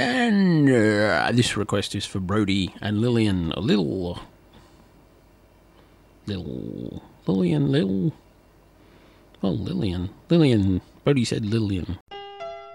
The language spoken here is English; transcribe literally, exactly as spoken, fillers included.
And uh, this request is for Brody and Lillian. A little, little, Lillian, little. Oh, Lillian, Lillian. Brody said Lillian.